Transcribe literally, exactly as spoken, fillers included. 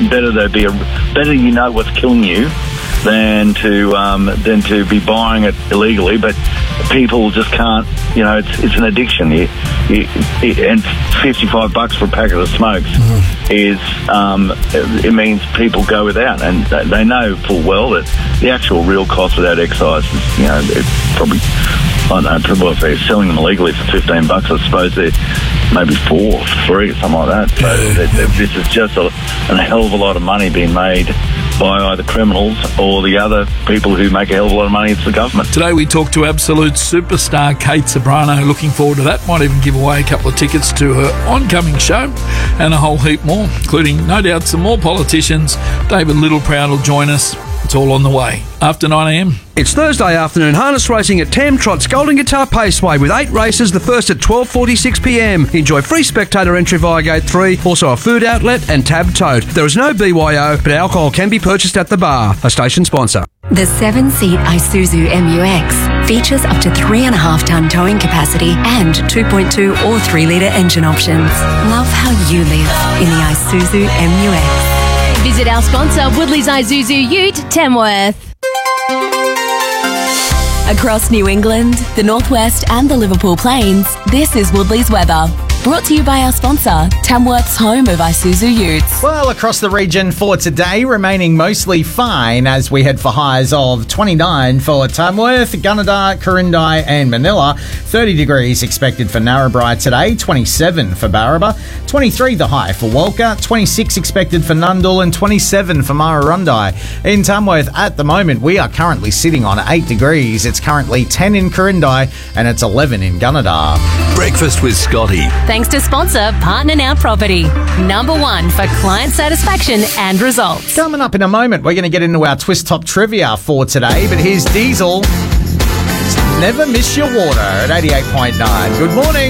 better there be a better you know what's killing you than to um, than to be buying it illegally. But people just can't. You know, it's it's an addiction. You, you, it, and fifty-five bucks for a packet of smokes mm. is um, it, it means people go without, and they know full well that the actual real cost without excise is, you know, it's probably. I don't know, probably if they're selling them illegally for fifteen bucks, I suppose they're maybe four, three, something like that. So yeah, they're, yeah. They're, this is just a, a hell of a lot of money being made by either criminals or the other people who make a hell of a lot of money. It's the government. Today we talked to absolute superstar Kate Ceberano. Looking forward to that. Might even give away a couple of tickets to her oncoming show and a whole heap more, including no doubt some more politicians. David Littleproud will join us. It's all on the way. After nine a m. It's Thursday afternoon harness racing at Tam Trot's Golden Guitar Paceway with eight races, the first at twelve forty-six p m. Enjoy free spectator entry via Gate three, also a food outlet and tab tote. There is no B Y O, but alcohol can be purchased at the bar. A station sponsor. The seven-seat Isuzu M U X features up to three and a half ton towing capacity and two point two or three litre engine options. Love how you live in the Isuzu M U X. Visit our sponsor, Woodley's Isuzu Ute, Tamworth. Across New England, the Northwest and the Liverpool Plains, this is Woodley's weather. Brought to you by our sponsor, Tamworth's home of Isuzu Utes. Well, across the region for today, remaining mostly fine as we head for highs of twenty-nine for Tamworth, Gunnedah, Corindai and Manila. thirty degrees expected for Narrabri today, twenty-seven for Barraba, twenty-three the high for Walker, twenty-six expected for Nundle and twenty-seven for Murrurundi. In Tamworth at the moment, we are currently sitting on eight degrees. It's currently ten in Corindai and it's eleven in Gunnedah. Breakfast with Scotty. Thanks to sponsor Partner Now Property. Number one for client satisfaction and results. Coming up in a moment, we're going to get into our Twist Top trivia for today, but here's Diesel. Never miss your water at eighty-eight point nine. Good morning.